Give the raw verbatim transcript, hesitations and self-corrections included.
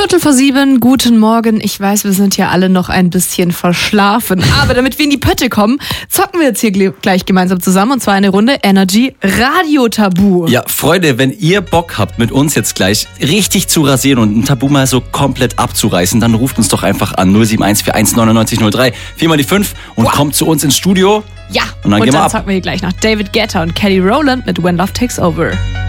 Viertel vor sieben, guten Morgen. Ich weiß, wir sind ja alle noch ein bisschen verschlafen. Aber damit wir in die Pötte kommen, zocken wir jetzt hier gleich gemeinsam zusammen. Und zwar eine Runde Energy Radio Tabu. Ja, Freunde, wenn ihr Bock habt, mit uns jetzt gleich richtig zu rasieren und ein Tabu mal so komplett abzureißen, dann ruft uns doch einfach an null sieben eins vier eins neun neun null drei, vier mal die fünf und wow. kommt zu uns ins Studio. Ja, und dann, und gehen wir dann ab. zocken wir hier gleich nach David Guetta und Kelly Rowland mit When Love Takes Over.